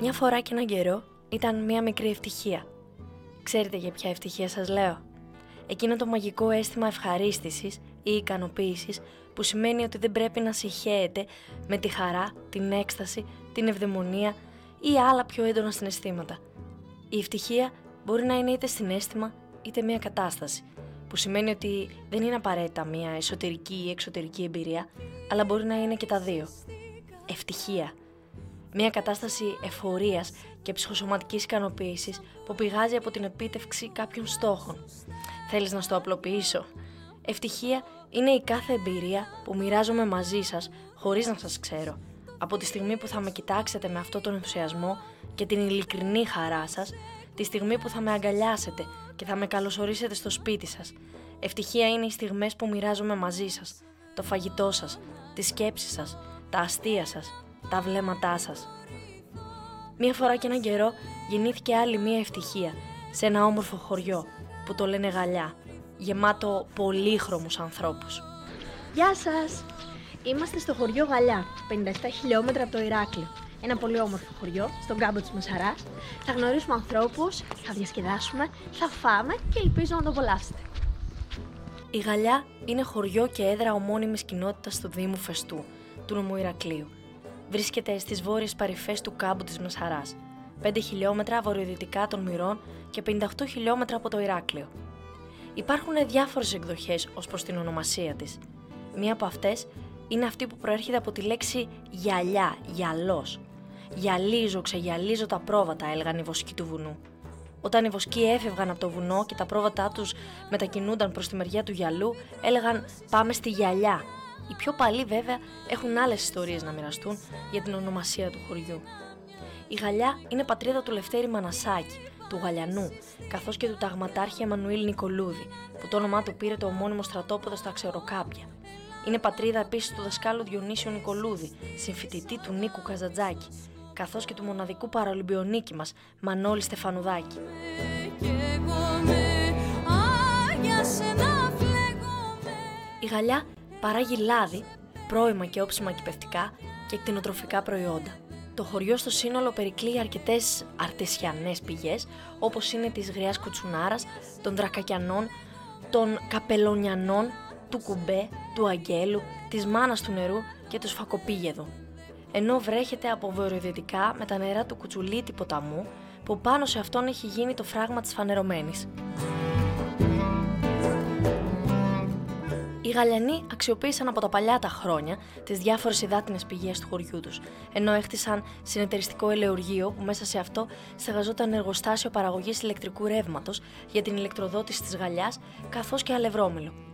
Μια φορά και έναν καιρό ήταν μια μικρή ευτυχία. Ξέρετε για ποια ευτυχία σας λέω? Εκείνο το μαγικό αίσθημα ευχαρίστησης ή ικανοποίησης που σημαίνει ότι δεν πρέπει να συχαίεται με τη χαρά, την έκσταση, την ευδαιμονία ή άλλα πιο έντονα συναισθήματα. Η ευτυχία μπορεί να είναι είτε συναίσθημα είτε μια κατάσταση, που σημαίνει ότι δεν είναι απαραίτητα μια εσωτερική ή εξωτερική εμπειρία, αλλά μπορεί να είναι και τα δύο. Ευτυχία. Μια κατάσταση εφορίας και ψυχοσωματικής ικανοποίησης που πηγάζει από την επίτευξη κάποιων στόχων. Θέλεις να στο απλοποιήσω? Ευτυχία είναι η κάθε εμπειρία που μοιράζομαι μαζί σας χωρίς να σας ξέρω. Από τη στιγμή που θα με κοιτάξετε με αυτόν τον ενθουσιασμό και την ειλικρινή χαρά σας, τη στιγμή που θα με αγκαλιάσετε και θα με καλωσορίσετε στο σπίτι σας. Ευτυχία είναι οι στιγμές που μοιράζομαι μαζί σας, το φαγητό σας, τις σκέψεις σας, τα αστεία σας, τα βλέμματά σας. Μία φορά και έναν καιρό γεννήθηκε άλλη μία ευτυχία σε ένα όμορφο χωριό που το λένε Γαλιά, γεμάτο πολύχρωμους ανθρώπους. Γεια σας! Είμαστε στο χωριό Γαλιά, 57 χιλιόμετρα από το Ηράκλειο. Ένα πολύ όμορφο χωριό, στον κάμπο της Μεσαράς. Θα γνωρίσουμε ανθρώπους, θα διασκεδάσουμε, θα φάμε και ελπίζω να το απολαύσετε. Η Γαλιά είναι χωριό και έδρα ομώνυμης κοινότητας του Δήμου Φεστού, του νομού Ηρακλείου. Βρίσκεται στις βόρειες παρυφές του κάμπου της Μεσαράς, 5 χιλιόμετρα βορειοδυτικά των Μυρών και 58 χιλιόμετρα από το Ηράκλειο. Υπάρχουν διάφορες εκδοχές ως προς την ονομασία της. Μία από αυτές είναι αυτή που προέρχεται από τη λέξη γυαλιά, γυαλός. Γυαλίζω, ξεγυαλίζω τα πρόβατα, έλεγαν οι βοσκοί του βουνού. Όταν οι βοσκοί έφευγαν από το βουνό και τα πρόβατά τους μετακινούνταν προς τη μεριά του γυαλού, έλεγαν «Πάμε στη γυαλιά». Οι πιο παλιοί βέβαια έχουν άλλες ιστορίες να μοιραστούν για την ονομασία του χωριού. Η Γαλιά είναι πατρίδα του Λευτέρη Μανασάκη, του Γαλιανού, καθώς και του ταγματάρχη Εμμανουήλ Νικολούδη, που το όνομά του πήρε το ομώνυμο στρατόπεδο στα Ξεροκάπια. Είναι πατρίδα επίσης του δασκάλου Διονύσιο Νικολούδη, συμφοιτητή του Νίκου Καζαντζάκη, καθώς και του μοναδικού παραολυμπιονίκη μας, Μανώλη Στεφανουδάκη. Η Γαλιά παράγει λάδι, πρώιμα και όψιμα κηπευτικά και κτηνοτροφικά προϊόντα. Το χωριό στο σύνολο περικλεί αρκετές αρτεσιανές πηγές, όπως είναι της Γριάς Κουτσουνάρας, των Δρακακιανών, των Καπελονιανών, του Κουμπέ, του Αγγέλου, της Μάνας του Νερού και του Σφακοπήγεδου. Ενώ βρέχεται από βορειοδυτικά με τα νερά του Κουτσουλίτη ποταμού, που πάνω σε αυτόν έχει γίνει το φράγμα της Φανερωμένης. Οι Γαλιανοί αξιοποίησαν από τα παλιά τα χρόνια τις διάφορες υδάτινες πηγές του χωριού τους, ενώ έχτισαν συνεταιριστικό ελαιουργείο που μέσα σε αυτό στεγαζόταν εργοστάσιο παραγωγής ηλεκτρικού ρεύματος για την ηλεκτροδότηση της Γαλιάς, καθώς και αλευρόμελο.